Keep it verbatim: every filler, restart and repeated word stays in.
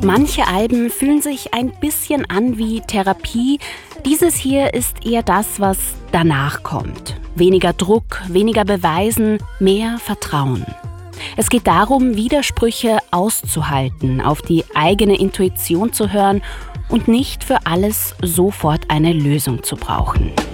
Manche Alben fühlen sich ein bisschen an wie Therapie. Dieses hier ist eher das, was danach kommt. Weniger Druck, weniger Beweisen, mehr Vertrauen. Es geht darum, Widersprüche auszuhalten, auf die eigene Intuition zu hören und nicht für alles sofort eine Lösung zu brauchen.